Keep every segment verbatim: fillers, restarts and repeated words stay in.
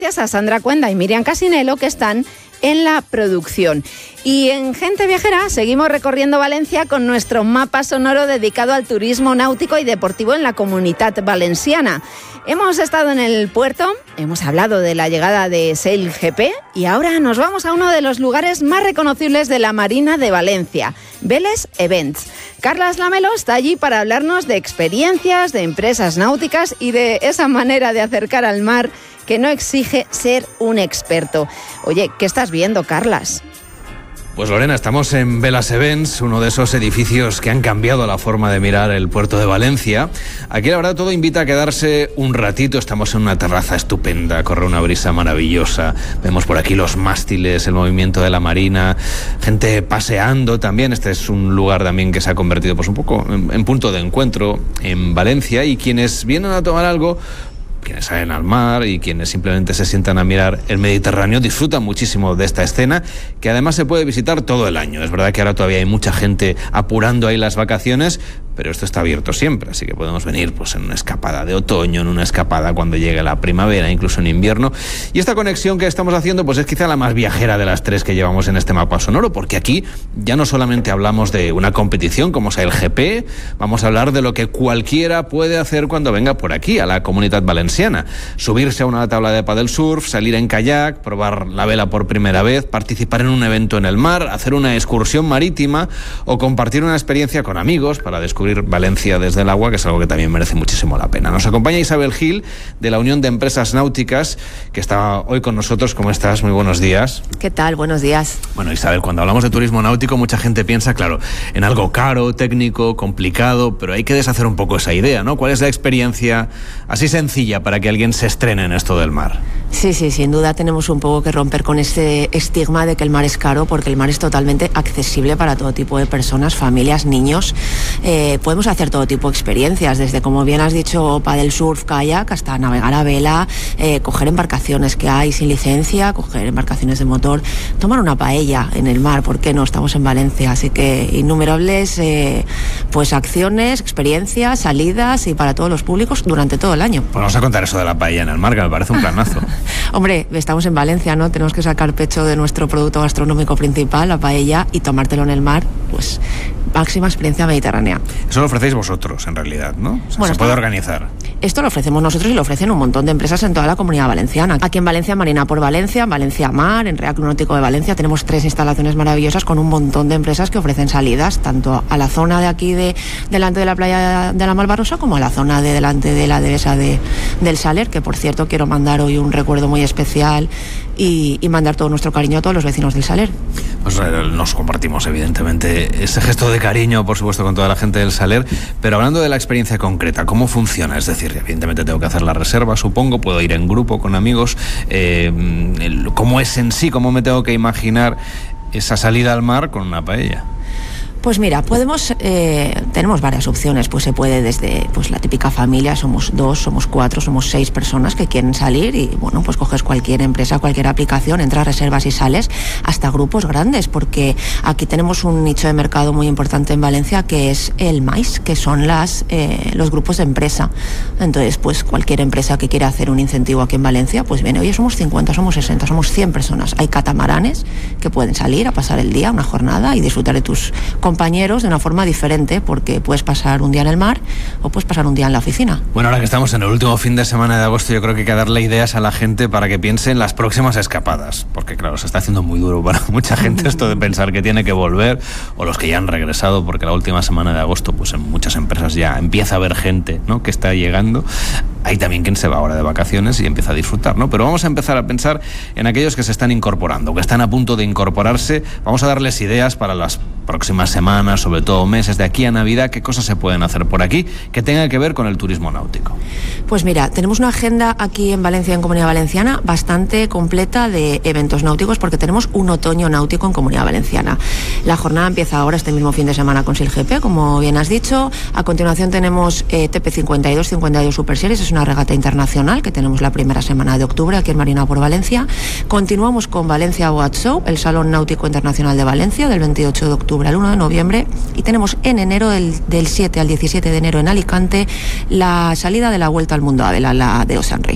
Gracias a Sandra Cuenda y Miriam Casinello, que están en la producción. Y en Gente Viajera seguimos recorriendo Valencia con nuestro mapa sonoro dedicado al turismo náutico y deportivo en la Comunitat Valenciana. Hemos estado en el puerto, hemos hablado de la llegada de SailGP y ahora nos vamos a uno de los lugares más reconocibles de la Marina de Valencia, Veles Events. Carlas Lamelo está allí para hablarnos de experiencias, de empresas náuticas y de esa manera de acercar al mar que no exige ser un experto. Oye, ¿qué estás viendo, Carlas? Pues Lorena, estamos en Veles Events, uno de esos edificios que han cambiado la forma de mirar el puerto de Valencia. Aquí la verdad todo invita a quedarse un ratito, estamos en una terraza estupenda, corre una brisa maravillosa, vemos por aquí los mástiles, el movimiento de la marina, gente paseando también. Este es un lugar también que se ha convertido pues un poco en, en punto de encuentro en Valencia, y quienes vienen a tomar algo, quienes salen al mar y quienes simplemente se sientan a mirar el Mediterráneo, disfrutan muchísimo de esta escena, que además se puede visitar todo el año. Es verdad que ahora todavía hay mucha gente apurando ahí las vacaciones, pero esto está abierto siempre, así que podemos venir pues en una escapada de otoño, en una escapada cuando llegue la primavera, incluso en invierno. Y esta conexión que estamos haciendo pues es quizá la más viajera de las tres que llevamos en este mapa sonoro, porque aquí ya no solamente hablamos de una competición como SailGP, vamos a hablar de lo que cualquiera puede hacer cuando venga por aquí, a la Comunitat Valenciana. Subirse a una tabla de paddle surf, salir en kayak, probar la vela por primera vez, participar en un evento en el mar, hacer una excursión marítima o compartir una experiencia con amigos para descubrir Valencia desde el agua, que es algo que también merece muchísimo la pena. Nos acompaña Isabel Gil, de la Unión de Empresas Náuticas, que está hoy con nosotros. ¿Cómo estás? Muy buenos días. ¿Qué tal? Buenos días. Bueno, Isabel, cuando hablamos de turismo náutico, mucha gente piensa, claro, en algo caro, técnico, complicado, pero hay que deshacer un poco esa idea, ¿no? ¿Cuál es la experiencia así sencilla para que alguien se estrene en esto del mar? Sí, sí, sin duda tenemos un poco que romper con ese estigma de que el mar es caro, porque el mar es totalmente accesible para todo tipo de personas, familias, niños. Eh, podemos hacer todo tipo de experiencias, desde, como bien has dicho, paddle surf, kayak, hasta navegar a vela, eh, coger embarcaciones que hay sin licencia, coger embarcaciones de motor, tomar una paella en el mar, ¿por qué no? Estamos en Valencia, así que innumerables eh, pues acciones, experiencias, salidas, y para todos los públicos durante todo el año. Pues vamos a contar eso de la paella en el mar, que me parece un planazo. Hombre, estamos en Valencia, ¿no? Tenemos que sacar pecho de nuestro producto gastronómico principal, la paella, y tomártelo en el mar, pues máxima experiencia mediterránea. Eso lo ofrecéis vosotros, en realidad, ¿no? O sea, bueno, se puede esto, organizar. Esto lo ofrecemos nosotros y lo ofrecen un montón de empresas en toda la Comunidad Valenciana. Aquí en Valencia, Marina por Valencia, Valencia Mar, en Real Club Náutico de Valencia, tenemos tres instalaciones maravillosas con un montón de empresas que ofrecen salidas, tanto a la zona de aquí, de delante de la playa de la Malvarrosa, como a la zona de delante de la dehesa de, del Saler, que por cierto quiero mandar hoy un recuerdo muy especial y, y mandar todo nuestro cariño a todos los vecinos del Saler. Pues eh, nos compartimos evidentemente ese gesto de cariño, por supuesto, con toda la gente del Saler, pero hablando de la experiencia concreta, ¿cómo funciona? Es decir, evidentemente tengo que hacer la reserva, supongo, puedo ir en grupo con amigos, eh, el, ¿cómo es en sí? ¿Cómo me tengo que imaginar esa salida al mar con una paella? Pues mira, podemos, eh, tenemos varias opciones, pues se puede desde pues la típica familia, somos dos, somos cuatro, somos seis personas que quieren salir y bueno, pues coges cualquier empresa, cualquier aplicación, entras, reservas y sales, hasta grupos grandes, porque aquí tenemos un nicho de mercado muy importante en Valencia que es el maíz, que son las eh, los grupos de empresa. Entonces, pues cualquier empresa que quiera hacer un incentivo aquí en Valencia, pues viene, oye, somos cincuenta, somos sesenta, somos cien personas. Hay catamaranes que pueden salir a pasar el día, una jornada y disfrutar de tus compañeros de una forma diferente, porque puedes pasar un día en el mar o puedes pasar un día en la oficina. Bueno, ahora que estamos en el último fin de semana de agosto, yo creo que hay que darle ideas a la gente para que piense en las próximas escapadas, porque claro, se está haciendo muy duro para mucha gente esto de pensar que tiene que volver, o los que ya han regresado, porque la última semana de agosto pues en muchas empresas ya empieza a haber gente, ¿no?, que está llegando. Hay también quien se va ahora de vacaciones y empieza a disfrutar, ¿no? Pero vamos a empezar a pensar en aquellos que se están incorporando, que están a punto de incorporarse. Vamos a darles ideas para las próximas semanas, sobre todo meses, de aquí a Navidad, qué cosas se pueden hacer por aquí que tengan que ver con el turismo náutico. Pues mira, tenemos una agenda aquí en Valencia, en Comunidad Valenciana, bastante completa de eventos náuticos, porque tenemos un otoño náutico en Comunidad Valenciana. La jornada empieza ahora, este mismo fin de semana, con SailGP, como bien has dicho. A continuación tenemos eh, T P cincuenta y dos, cincuenta y dos Super Series, es una regata internacional que tenemos la primera semana de octubre aquí en Marina por Valencia. Continuamos con Valencia Boat Show, el Salón Náutico Internacional de Valencia, del veintiocho de octubre al uno de noviembre, y tenemos en enero, del, del siete al diecisiete de enero en Alicante, la salida de la Vuelta al Mundo a Vela, la de Ocean Race.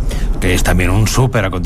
que es también un súper